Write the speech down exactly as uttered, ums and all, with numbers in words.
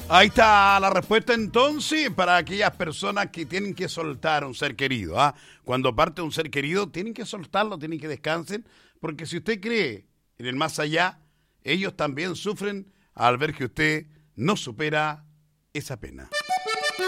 Ahí está la respuesta entonces para aquellas personas que tienen que soltar a un ser querido. ¿ah? Cuando parte un ser querido, tienen que soltarlo, tienen que descansen, porque si usted cree en el más allá, ellos también sufren al ver que usted no supera esa pena.